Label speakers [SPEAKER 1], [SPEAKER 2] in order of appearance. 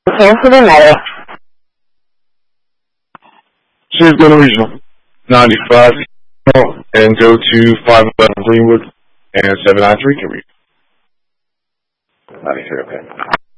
[SPEAKER 1] Cancel the matter.
[SPEAKER 2] Please go to Regional 95 and go to 511 Greenwood and 793 can read. 93, okay.